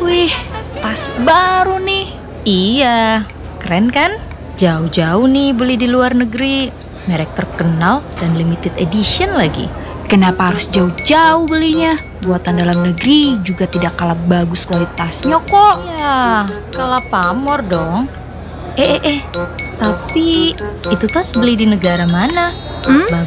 Wih, tas baru nih. Iya, keren kan? Jauh-jauh nih beli di luar negeri. Merek terkenal dan limited edition lagi. Kenapa harus jauh-jauh belinya? Buatan dalam negeri juga tidak kalah bagus kualitasnya kok. Ya, kalah pamor dong. Tapi itu tas beli di negara mana?